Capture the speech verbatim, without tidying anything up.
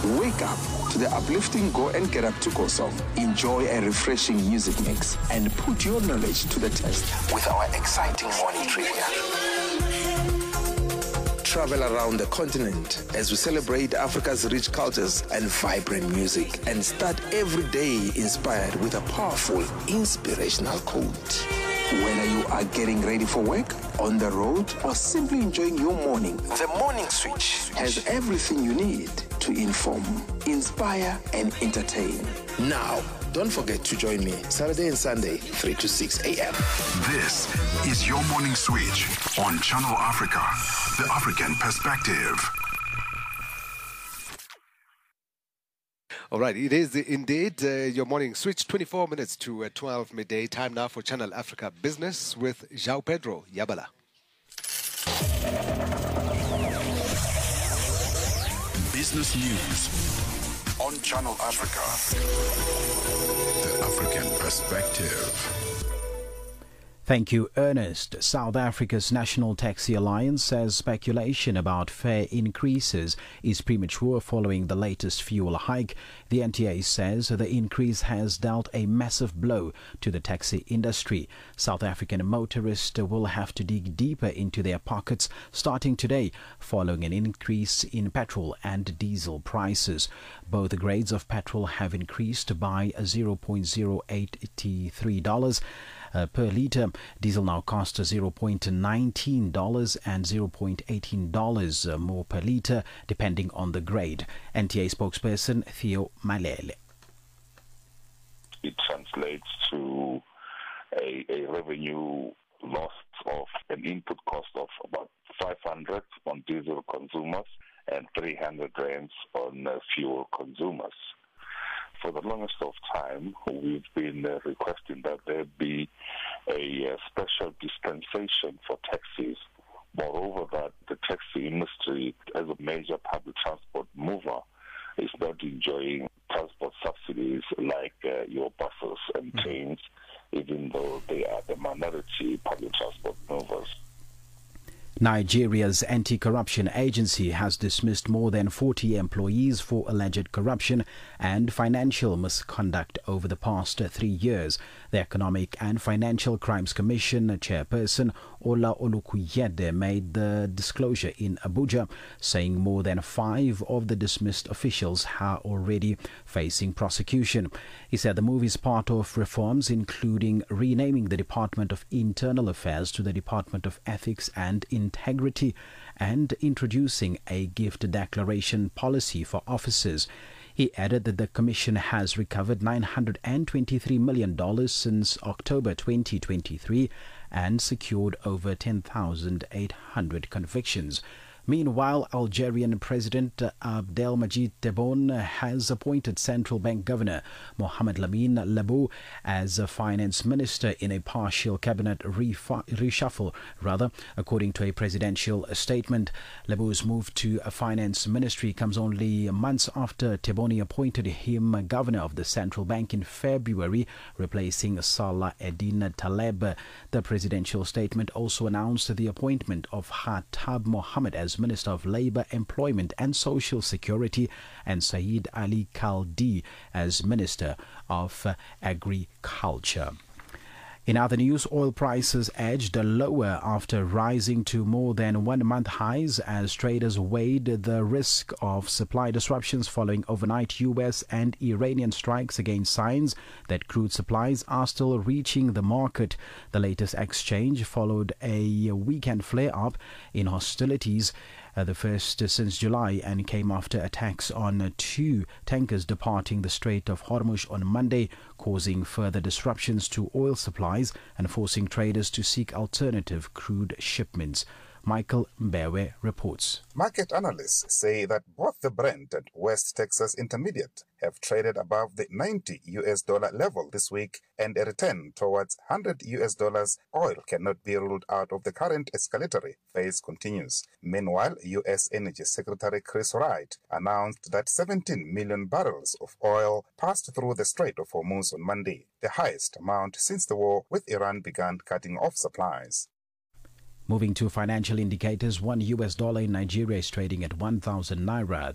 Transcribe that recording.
Wake up to the uplifting Go and Get Up to Go song. Enjoy a refreshing music mix and put your knowledge to the test with our exciting morning trivia. Travel around the continent as we celebrate Africa's rich cultures and vibrant music, and start every day inspired with a powerful, inspirational quote. Whether you are getting ready for work, on the road, or simply enjoying your morning, the Morning Switch has everything you need to inform, inspire, and entertain. Now, don't forget to join me Saturday and Sunday, three to six a.m. This is your Morning Switch on Channel Africa, the African perspective. All right, it is indeed uh, your morning switch, twenty-four minutes to uh, twelve midday. Time now for Channel Africa Business with João Pedro Yabala. Business news on Channel Africa, the African perspective. Thank you, Ernest. South Africa's National Taxi Alliance says speculation about fare increases is premature following the latest fuel hike. The N T A says the increase has dealt a massive blow to the taxi industry. South African motorists will have to dig deeper into their pockets starting today, following an increase in petrol and diesel prices. Both grades of petrol have increased by zero point zero eight three dollars. Uh, per litre. Diesel now costs zero point one nine dollars and zero point one eight dollars uh, more per litre, depending on the grade. N T A spokesperson Theo Malele. It translates to a, a revenue loss of an input cost of about five hundred on diesel consumers and three hundred rands on uh, fuel consumers. For the longest of time, we've been uh, requesting that there be a uh, special dispensation for taxis. Moreover, that the taxi industry, as a major public transport mover, is not enjoying transport subsidies like uh, your buses and trains, even though they are the minority public transport movers. Nigeria's anti-corruption agency has dismissed more than forty employees for alleged corruption and financial misconduct over the past three years. The Economic and Financial Crimes Commission chairperson Ola Olukuyede made the disclosure in Abuja, saying more than five of the dismissed officials are already facing prosecution. He said the move is part of reforms including renaming the Department of Internal Affairs to the Department of Ethics and Integrity and introducing a gift declaration policy for officers. He added that the Commission has recovered nine hundred twenty-three million dollars since October twenty twenty-three and secured over ten thousand eight hundred convictions. Meanwhile, Algerian President Abdelmadjid Tebboune has appointed Central Bank Governor Mohamed Lamine Labou as a finance minister in a partial cabinet refi- reshuffle, rather, according to a presidential statement. Labou's move to a finance ministry comes only months after Tebboune appointed him governor of the central bank in February, replacing Salah Eddin Taleb. The presidential statement also announced the appointment of Khattab Mohammed as Minister of Labour, Employment and Social Security and Saeed Ali Khaldi as Minister of Agriculture. In other news, oil prices edged lower after rising to more than one-month highs as traders weighed the risk of supply disruptions following overnight U S and Iranian strikes against signs that crude supplies are still reaching the market. The latest exchange followed a weekend flare-up in hostilities, Uh, the first uh, since July, and came after attacks on uh, two tankers departing the Strait of Hormuz on Monday, causing further disruptions to oil supplies and forcing traders to seek alternative crude shipments. Michael Mbewe reports. Market analysts say that both the Brent and West Texas Intermediate have traded above the ninety U S dollar level this week, and a return towards one hundred U S dollars oil cannot be ruled out of the current escalatory phase continues. Meanwhile, U S Energy Secretary Chris Wright announced that seventeen million barrels of oil passed through the Strait of Hormuz on Monday, the highest amount since the war with Iran began cutting off supplies. Moving to financial indicators, one U S dollar in Nigeria is trading at one thousand naira